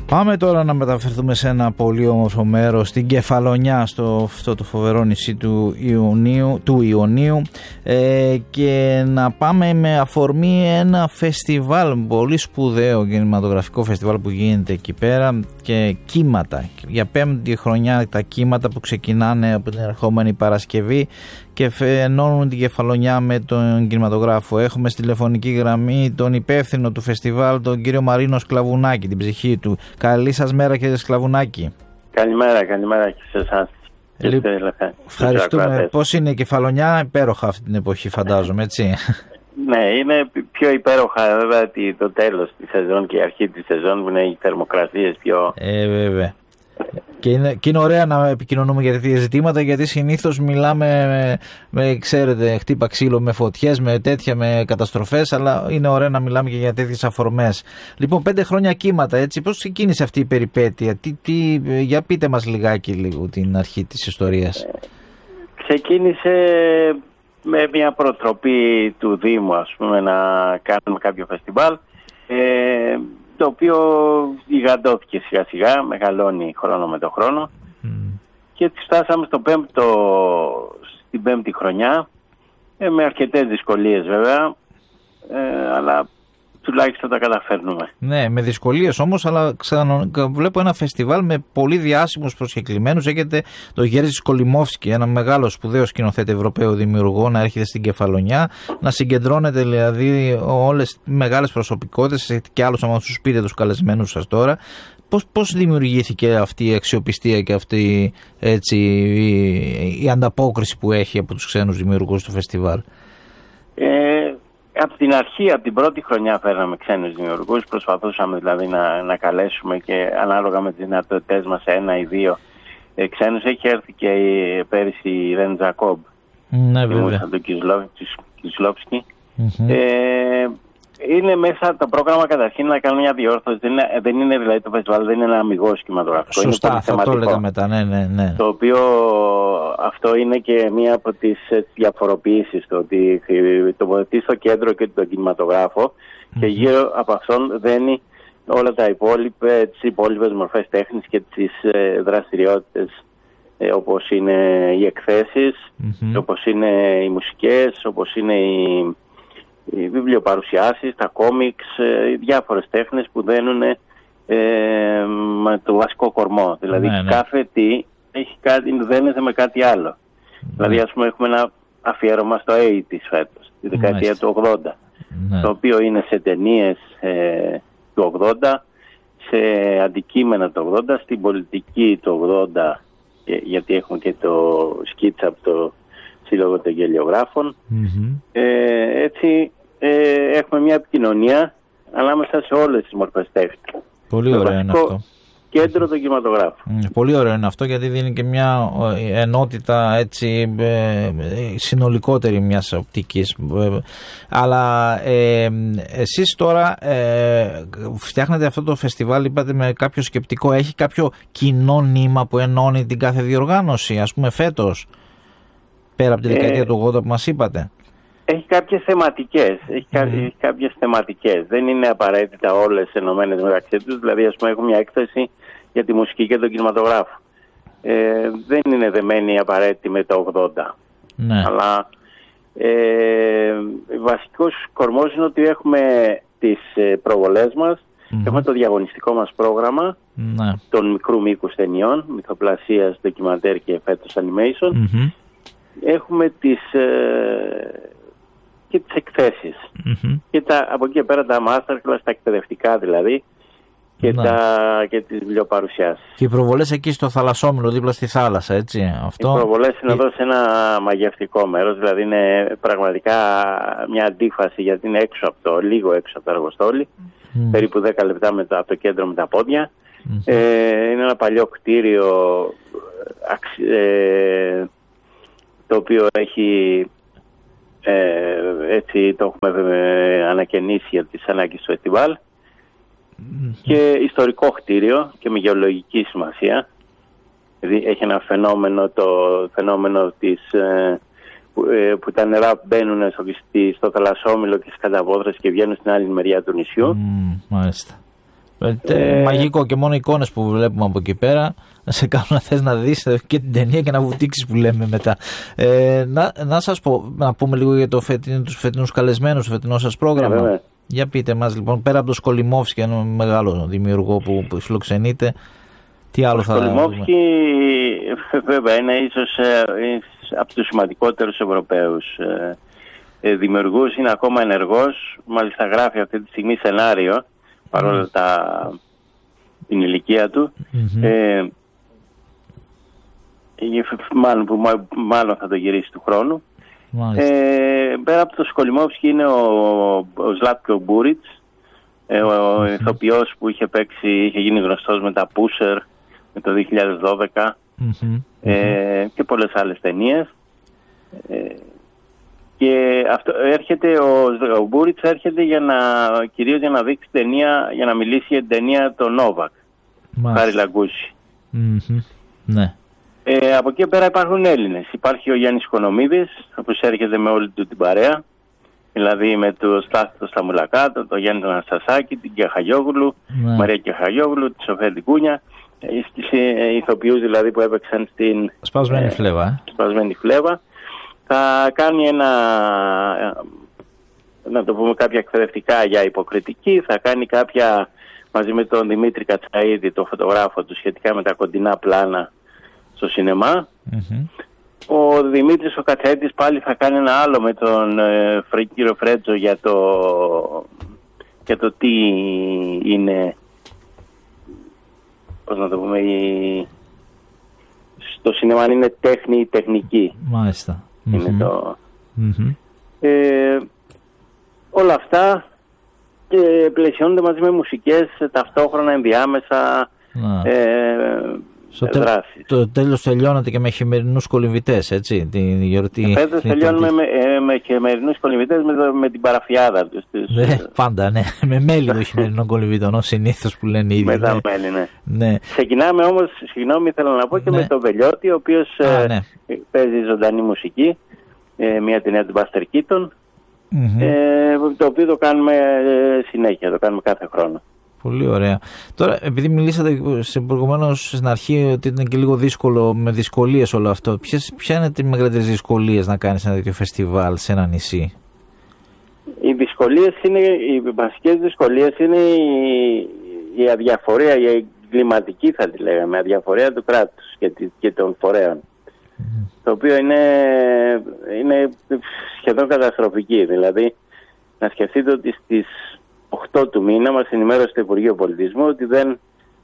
Πάμε τώρα να μεταφερθούμε σε ένα πολύ όμορφο μέρος, στην Κεφαλονιά, στο αυτό το φοβερό νησί του Ιωνίου, και να πάμε με αφορμή ένα φεστιβάλ, πολύ σπουδαίο κινηματογραφικό φεστιβάλ που γίνεται εκεί πέρα, και κύματα. Για 5η χρονιά τα κύματα που ξεκινάνε από την ερχόμενη Παρασκευή και ενώνουν την Κεφαλονιά με τον κινηματογράφο. Έχουμε στη τηλεφωνική γραμμή τον υπεύθυνο του φεστιβάλ, τον κύριο Μαρίνο Σκλαβουνάκη, την ψυχή του. Καλή σας μέρα, κύριε Σκλαβουνάκη. Καλημέρα και σε εσάς. Ευχαριστούμε. Πώς είναι η Κεφαλονιά? Υπέροχα αυτή την εποχή, φαντάζομαι, έτσι. Ναι, είναι πιο υπέροχα βέβαια το τέλος της σεζόν και η αρχή της σεζόν, που είναι οι θερμοκρασίες πιο... Βέβαια. Και είναι ωραία να επικοινωνούμε για τέτοια ζητήματα, γιατί συνήθως μιλάμε με ξέρετε, χτύπα ξύλο, με φωτιές, με τέτοια, με καταστροφές, αλλά είναι ωραία να μιλάμε και για τέτοιες αφορμές. Λοιπόν, 5 χρόνια κύματα, έτσι, πώς ξεκίνησε αυτή η περιπέτεια? Για πείτε μας λίγο την αρχή της ιστορίας. Ξεκίνησε με μια προτροπή του Δήμου, ας πούμε, να κάνουμε κάποιο φεστιβάλ, το οποίο γιγαντώθηκε σιγά σιγά, μεγαλώνει χρόνο με το χρόνο, και φτάσαμε στην 5η χρονιά, με αρκετές δυσκολίες βέβαια, αλλά τουλάχιστον τα καταφέρνουμε. Ναι, με δυσκολίες όμως, αλλά βλέπω ένα φεστιβάλ με πολύ διάσημους προσκεκλημένους. Έχετε τον Γέρζη Σκολιμόφσκι, ένα μεγάλο σπουδαίο σκηνοθέτη Ευρωπαίο δημιουργό, να έρχεται στην Κεφαλονιά, να συγκεντρώνετε δηλαδή όλες τις μεγάλες προσωπικότητες, και άλλους άμα τους πείτε τους καλεσμένους σας τώρα. Πώς δημιουργήθηκε αυτή η αξιοπιστία και αυτή, έτσι, η ανταπόκριση που έχει από τους ξένους δημιουργούς του φεστιβάλ? Από την αρχή, από την πρώτη χρονιά φέραμε ξένους δημιουργούς, προσπαθούσαμε δηλαδή να καλέσουμε, και ανάλογα με τις δυνατότητες μας 1 ή 2 ξένους. Έχει έρθει και πέρυσι η Ρεν Τζακόμπ, τον Κισλόφσκι. Είναι μέσα το πρόγραμμα καταρχήν να κάνουμε μια διόρθωση. Δεν είναι δηλαδή το φεστιβάλ, δεν είναι ένα αμιγώς κινηματογραφικό. Σωστά, θα το έλεγα μετά. Ναι. Το οποίο αυτό είναι και μία από τις διαφοροποιήσεις, το ότι τοποθετεί στο κέντρο και τον κινηματογράφο, και γύρω από αυτόν δένει όλα τις υπόλοιπες μορφές τέχνης και τις δραστηριότητες, όπως είναι οι εκθέσεις, όπως είναι οι μουσικές, όπως είναι οι βιβλιοπαρουσιάσεις, τα κόμιξ, διάφορες τέχνες που δένουν με το βασικό κορμό. Δηλαδή κάθε τι έχει δένεται με κάτι άλλο. Δηλαδή, ας πούμε, έχουμε ένα αφιέρωμα στο 80's φέτος, τη δεκαετία του 80, το οποίο είναι σε ταινίες του 80, σε αντικείμενα του 80, στην πολιτική του 80, γιατί έχουμε και το σκίτσα από το Σύλλογο των Γελιογράφων. Έτσι έχουμε μια επικοινωνία ανάμεσα σε όλες τις μορφές τέχνης. Πολύ ωραίο είναι αυτό. Κέντρο του κινηματογράφου. Πολύ ωραίο είναι αυτό, γιατί δίνει και μια ενότητα, έτσι, συνολικότερη μιας οπτικής. Αλλά εσείς τώρα φτιάχνετε αυτό το φεστιβάλ, είπατε, με κάποιο σκεπτικό. Έχει κάποιο κοινό νήμα που ενώνει την κάθε διοργάνωση, ας πούμε φέτος, πέρα από τη δεκαετία του 80 που μας είπατε? Έχει κάποιες θεματικές. Έχει κάποιες θεματικές. Δεν είναι απαραίτητα όλες ενωμένες μεταξύ τους. Δηλαδή, ας πούμε, έχουμε μια έκθεση για τη μουσική και τον κινηματογράφο. Δεν είναι δεμένη απαραίτητη με το 80. Ναι. Αλλά βασικός κορμός είναι ότι έχουμε τις προβολές μας, έχουμε το διαγωνιστικό μας πρόγραμμα των μικρού μήκους ταινιών, μυθοπλασίας, ντοκιμαντέρ και φέτος animation. Έχουμε τις εκθέσεις και από εκεί και πέρα τα masterclass, τα εκπαιδευτικά δηλαδή, και τις βιβλιοπαρουσιάσεις. Και οι προβολές εκεί στο θαλασσόμιλο, δίπλα στη θάλασσα, έτσι? Αυτό... Οι προβολές είναι εδώ σε ένα μαγευτικό μέρος, δηλαδή είναι πραγματικά μια αντίφαση, γιατί είναι λίγο έξω από το Αργοστόλι, περίπου 10 λεπτά από το κέντρο με τα πόδια. Είναι ένα παλιό κτίριο, το οποίο έχει... έτσι το έχουμε ανακαινήσει για τις ανάγκες του φεστιβάλ, και ιστορικό κτίριο και με γεωλογική σημασία. Δηλαδή έχει ένα φαινόμενο που τα νερά μπαίνουν στο θαλασσόμιλο και στις καταβόδρες και βγαίνουν στην άλλη μεριά του νησιού. Μάλιστα. Μαγικό, και μόνο εικόνες που βλέπουμε από εκεί πέρα να σε κάνουν να θες να δεις και την ταινία και να βουτήξεις που λέμε μετά. Να σας πω, να πούμε λίγο για τους φετινούς καλεσμένους, το φετινό σας πρόγραμμα. Για πείτε μας λοιπόν, πέρα από το Σκολιμόφσκι, ένα μεγάλο δημιουργό που φιλοξενείτε, τι άλλο θα δούμε? Ο Σκολιμόφσκι βέβαια είναι ίσως από τους σημαντικότερους Ευρωπαίους δημιουργούς, είναι ακόμα ενεργός, μάλιστα γράφει αυτή τη στιγμή σενάριο παρόλα την ηλικία του. Μάλλον θα το γυρίσει του χρόνου. Πέρα από το Σκολιμόφσκι είναι ο Ζλάτκο Μπούριτς, ο ηθοποιός που είχε γίνει γνωστός με τα Pusher με το 2012 και πολλές άλλες ταινίες. Και αυτό έρχεται, ο Μπούριτς έρχεται κυρίως για να δείξει ταινία, για να μιλήσει για την ταινία το Νόβακ, Χάρη Λαγκούση. Ναι. Από εκεί πέρα υπάρχουν Έλληνες. Υπάρχει ο Γιάννης Οικονομίδης, οποίος έρχεται με όλη του την παρέα, δηλαδή με το Στάθη το Σταμουλακά, το Γιάννη τον Αναστασάκη, την Κεχαγιόγλου, Μαρία Κεχαγιόγλου, τη Σοφία Δικούνια, στις ηθοποιούς δηλαδή που έπαιξαν στην Σπασμένη Φλέβα. Θα κάνει να το πούμε, κάποια εκπαιδευτικά για υποκριτική, θα κάνει κάποια μαζί με τον Δημήτρη Κατσαΐδη, τον φωτογράφο του, σχετικά με τα κοντινά πλάνα στο σινεμά. Ο Δημήτρης ο Κατσαΐδης πάλι θα κάνει ένα άλλο με τον κύριο Φρέτζο για το τι είναι, πώς να το πούμε, στο σινεμά είναι τέχνη ή τεχνική. Μάλιστα. Είναι όλα αυτά και πλαισιώνονται μαζί με μουσικές ταυτόχρονα, ενδιάμεσα δράσεις. Το τέλος τελειώνεται και με χειμερινούς κολυμβητές, έτσι, την γιορτή. Φέτος τελειώνουμε με χειμερινούς κολυμβητές με την παραφιάδα τους. Πάντα, ναι, με μέλη των χειμερινών κολυμβητών, συνήθως που λένε ήδη. Με τα μέλη, ναι. Ξεκινάμε όμως, συγγνώμη, θέλω να πω, και με τον Βελιώτη, ο οποίος παίζει ζωντανή μουσική, μια ταινία του Buster Keaton, το οποίο το κάνουμε συνέχεια, το κάνουμε κάθε χρόνο. Πολύ ωραία. Τώρα, επειδή μιλήσατε προηγουμένως στην αρχή ότι ήταν και λίγο δύσκολο, με δυσκολίες όλο αυτό, ποια είναι οι μεγαλύτερες δυσκολίες να κάνεις ένα τέτοιο φεστιβάλ σε ένα νησί? Οι βασικές δυσκολίες είναι η αδιαφορία, η εγκληματική θα τη λέγαμε, αδιαφορία του κράτους και των φορέων. Το οποίο είναι σχεδόν καταστροφική. Δηλαδή, να σκεφτείτε ότι στις 8 του μήνα μας ενημέρωσε το Υπουργείο Πολιτισμού ότι δεν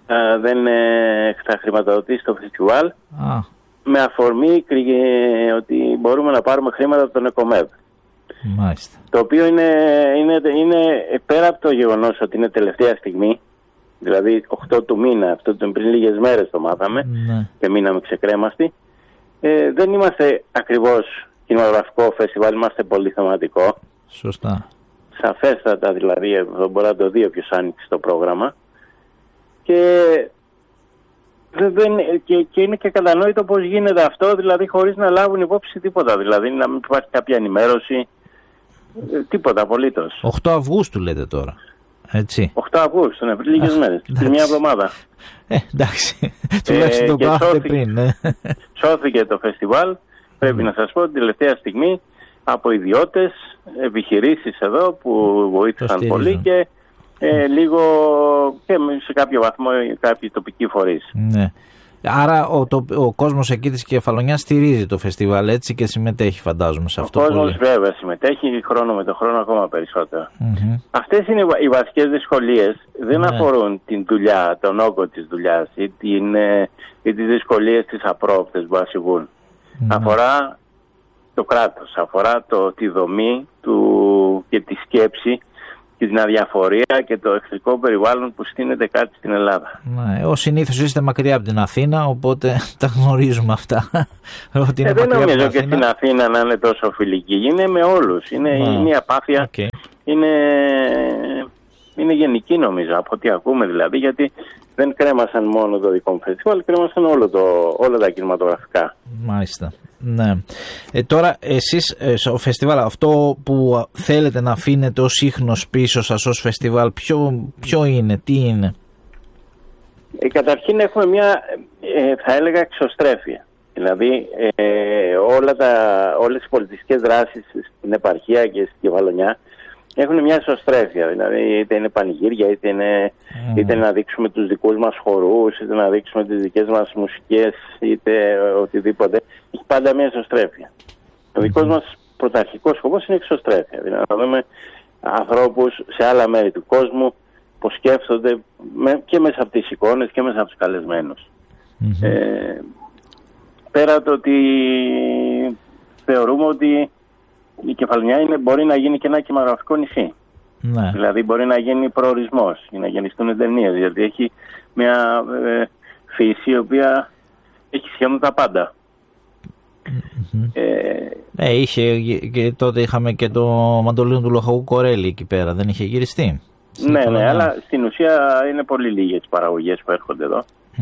θα χρηματοδοτήσει το φεστιβάλ με αφορμή ότι μπορούμε να πάρουμε χρήματα από τον ΕΚΟΜΕΒ. Μάλιστα. Το οποίο είναι πέρα από το γεγονός ότι είναι τελευταία στιγμή, δηλαδή 8 του μήνα, πριν λίγες μέρες το μάθαμε και μείναμε ξεκρέμαστοι. Δεν είμαστε ακριβώς κινηματογραφικό φεστιβάλ, είμαστε πολύ θεματικό. Σωστά. Σαφέστατα δηλαδή, μπορεί να το δει όποιος άνοιξε το πρόγραμμα. Και είναι και κατανόητο πώς γίνεται αυτό, δηλαδή χωρίς να λάβουν υπόψη τίποτα. Δηλαδή να μην υπάρχει κάποια ενημέρωση, τίποτα απολύτως. 8 Αυγούστου λέτε τώρα, έτσι. 8 Αυγούστου, ναι, πριν λίγες μέρες, πριν μια εβδομάδα. Εντάξει, τουλάχιστον το πάθετε πριν. Σώθηκε το φεστιβάλ, πρέπει να σας πω, την τελευταία στιγμή από ιδιώτες, επιχειρήσεις εδώ που βοήθησαν πολύ και λίγο και σε κάποιο βαθμό κάποιοι τοπικοί φορείς. Ναι. Άρα ο κόσμος εκεί της Κεφαλονιάς στηρίζει το φεστιβάλ, έτσι, και συμμετέχει, φαντάζομαι, σε αυτό. Ο κόσμος βέβαια συμμετέχει, χρόνο με το χρόνο ακόμα περισσότερο. Αυτές είναι οι βασικές δυσκολίες. Δεν αφορούν την δουλειά, τον όγκο της δουλειάς ή τις δυσκολίες της απρόοπτες που ασυγούν. Αφορά το κράτος, αφορά τη δομή και τη σκέψη και την αδιαφορία και το εχθρικό περιβάλλον που στείνεται κάτι στην Ελλάδα. Ως συνήθως είστε μακριά από την Αθήνα, οπότε τα γνωρίζουμε αυτά. Ότι είναι δεν νομίζω και στην Αθήνα να είναι τόσο φιλική. Είναι με όλους. Είναι μια απάθεια. Είναι γενική, νομίζω, από ό,τι ακούμε δηλαδή, γιατί δεν κρέμασαν μόνο το δικό μου φεστιβάλ, κρέμασαν όλα τα κινηματογραφικά. Μάλιστα. Ναι. Τώρα εσείς στο φεστιβάλ αυτό που θέλετε να αφήνετε ως ίχνος πίσω σας ως φεστιβάλ, ποιο είναι, τι είναι? Καταρχήν έχουμε μια, θα έλεγα, εξωστρέφεια. Δηλαδή όλες οι πολιτιστικές δράσεις στην επαρχία και στην Κεφαλονιά έχουν μια εξωστρέφεια. Δηλαδή είτε είναι πανηγύρια, είτε να δείξουμε τους δικούς μας χορούς, είτε να δείξουμε τις δικές μας μουσικές, είτε οτιδήποτε. Έχει πάντα μια εξωστρέφεια. Ο δικός μας πρωταρχικός σκοπός είναι εξωστρέφεια. Δηλαδή να δούμε ανθρώπους σε άλλα μέρη του κόσμου που σκέφτονται και μέσα από τις εικόνες και μέσα από τους καλεσμένους. Πέρα το ότι θεωρούμε ότι η Κεφαλονιά μπορεί να γίνει και ένα κινηματογραφικό νησί. Ναι. Δηλαδή μπορεί να γίνει προορισμός για να γεννηθούν ταινίες, γιατί έχει μια φύση η οποία έχει σχεδόν τα πάντα. Είχε και τότε είχαμε και το μαντολίνο του Λοχαγού Κορέλη εκεί πέρα, δεν είχε γυριστεί? Ναι, αλλά στην ουσία είναι πολύ λίγες παραγωγές που έρχονται εδώ.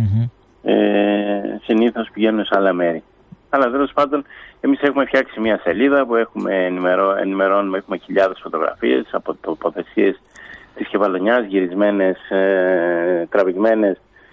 Συνήθως πηγαίνουν σε άλλα μέρη. Αλλά τέλος πάντων, εμείς έχουμε φτιάξει μια σελίδα που ενημερώνουμε, έχουμε χιλιάδες φωτογραφίες από τοποθεσίες της Κεφαλονιάς, γυρισμένες, τραβηγμένες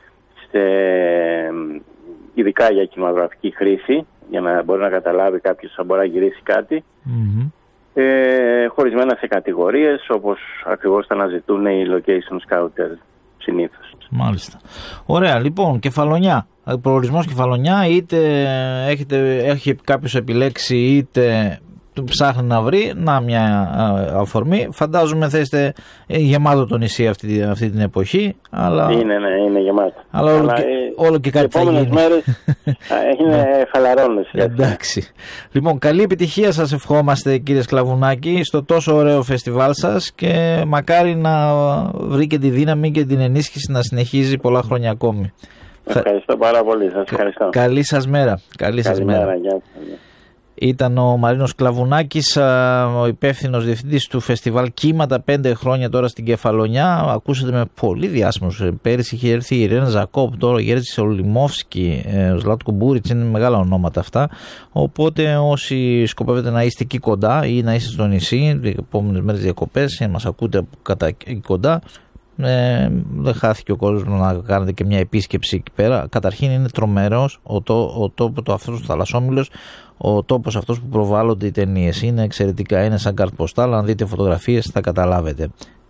ειδικά για κινηματογραφική χρήση, για να μπορεί να καταλάβει κάποιος αν μπορεί να γυρίσει κάτι. Χωρισμένα σε κατηγορίες, όπως ακριβώς τα αναζητούν οι location scouters συνήθως. Μάλιστα. Ωραία, λοιπόν, Κεφαλονιά. Προορισμός Κεφαλονιά, είτε έχει κάποιος επιλέξει, είτε ψάχνει να βρει, να μια αφορμή. Φαντάζομαι θα είστε γεμάτο το νησί αυτή την εποχή. Αλλά... Είναι γεμάτο. Αλλά όλο και κάτι θα γίνει. Οι επόμενες μέρες είναι χαλαρώνες. Εντάξει. Λοιπόν, καλή επιτυχία σας ευχόμαστε, κύριε Σκλαβουνάκη, στο τόσο ωραίο φεστιβάλ σας και μακάρι να βρει και τη δύναμη και την ενίσχυση να συνεχίζει πολλά χρόνια ακόμη. Ευχαριστώ πάρα πολύ. Σας ευχαριστώ. Καλή σας μέρα. Καλή σας μέρα. Ήταν ο Μαρίνος Σκλαβουνάκης, ο υπεύθυνος διευθυντής του φεστιβάλ Κύματα, 5 χρόνια τώρα στην Κεφαλονιά. Ακούσατε με πολύ διάσημους. Πέρυσι είχε έρθει η Ιρένα Ζακόπ, τώρα Γέρτζης Ολιμόφσκι, ο Ζλάτκο Μπούριτς, είναι μεγάλα ονόματα αυτά. Οπότε όσοι σκοπεύετε να είστε εκεί κοντά ή να είστε στο νησί, οι επόμενες μέρες διακοπές, να μας ακούτε κατά εκεί κοντά, δεν χάθηκε ο κόσμος να κάνετε και μια επίσκεψη εκεί πέρα. Καταρχήν είναι τρομερός ο τόπος αυτός του θαλασσόμυλος, ο τόπος αυτός που προβάλλονται οι ταινίες. Είναι εξαιρετικά, είναι σαν καρτποστάλ, αν δείτε φωτογραφίες θα καταλάβετε.